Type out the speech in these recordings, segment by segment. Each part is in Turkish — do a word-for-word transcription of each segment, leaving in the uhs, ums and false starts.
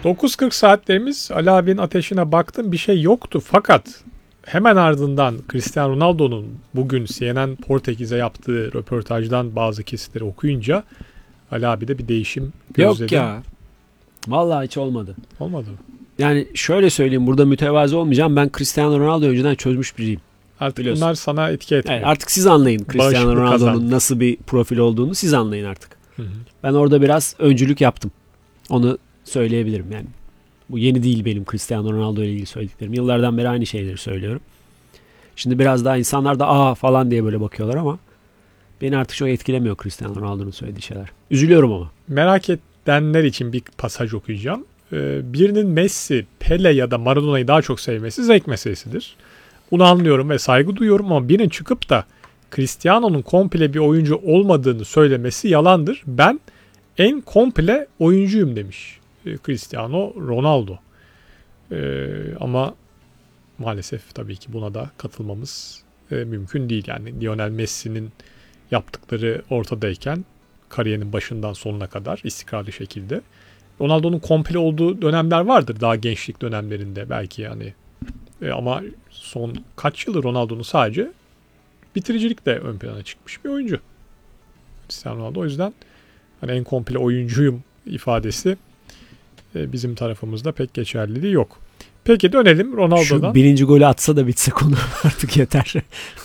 dokuz kırk saatlerimiz Ali abinin ateşine baktım, bir şey yoktu. Fakat hemen ardından Cristiano Ronaldo'nun bugün C N N Portekiz'e yaptığı röportajdan bazı kesitleri okuyunca Ali abi de bir değişim gözledim. Yok ya. Vallahi hiç olmadı. Olmadı mı? Yani şöyle söyleyeyim, burada mütevazı olmayacağım. Ben Cristiano Ronaldo önceden çözmüş biriyim. Artık Biliyorsun. bunlar sana etki etmiyor. Evet, artık siz anlayın Cristiano Bağışıklık Ronaldo'nun kazan. nasıl bir profil olduğunu, siz anlayın artık. Hı hı. Ben orada biraz öncülük yaptım. Onu söyleyebilirim yani. Bu yeni değil benim Cristiano Ronaldo ile ilgili söylediklerim. Yıllardan beri aynı şeyleri söylüyorum. Şimdi biraz daha insanlar da aa falan diye böyle bakıyorlar ama beni artık çok etkilemiyor Cristiano Ronaldo'nun söylediği şeyler. Üzülüyorum ama. Merak edenler için bir pasaj okuyacağım. Ee, birinin Messi, Pele ya da Maradona'yı daha çok sevmesi zevk meselesidir. Bunu anlıyorum ve saygı duyuyorum ama birinin çıkıp da Cristiano'nun komple bir oyuncu olmadığını söylemesi yalandır. Ben en komple oyuncuyum demiş ee, Cristiano Ronaldo. Ee, ama maalesef tabii ki buna da katılmamız e, mümkün değil. Yani Lionel Messi'nin yaptıkları ortadayken kariyerinin başından sonuna kadar istikrarlı şekilde. Ronaldo'nun komple olduğu dönemler vardır daha gençlik dönemlerinde belki yani. E, ama son kaç yıldır Ronaldo'nun sadece bitiricilikle ön plana çıkmış bir oyuncu. Cristiano Ronaldo, o yüzden hani en komple oyuncuyum ifadesi e, bizim tarafımızda pek geçerliliği yok. Peki dönelim Ronaldo'dan. Şu birinci golü atsa da bitse konu artık yeter.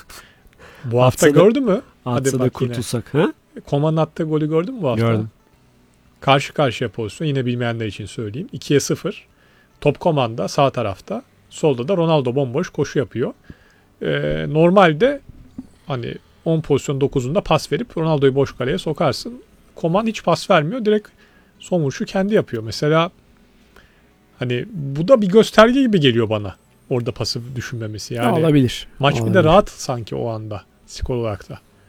Bu hafta atsa gördün mü? Atsa da kurtulsak. Ha? Koman'ın attığı golü gördün mü bu hafta? Gördüm. Karşı karşıya pozisyon, yine bilmeyenler için söyleyeyim. ikiye sıfır. Top Koman'da sağ tarafta. Solda da Ronaldo bomboş koşu yapıyor. Ee, normalde hani on pozisyon dokuzunda pas verip Ronaldo'yu boş kaleye sokarsın. Koman hiç pas vermiyor. Direkt son vuruşu kendi yapıyor. Mesela hani bu da bir gösterge gibi geliyor bana. Orada pası düşünmemesi. Yani ya olabilir. maç olabilir. bir de rahat sanki o anda skor olarak da.